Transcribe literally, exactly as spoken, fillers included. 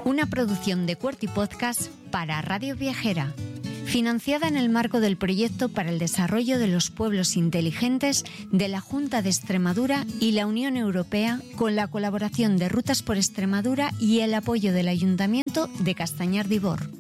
Una producción de QWERTY Podcast para Radio Viajera, financiada en el marco del proyecto para el desarrollo de los pueblos inteligentes de la Junta de Extremadura y la Unión Europea, con la colaboración de Rutas por Extremadura y el apoyo del Ayuntamiento de Castañar de Ibor.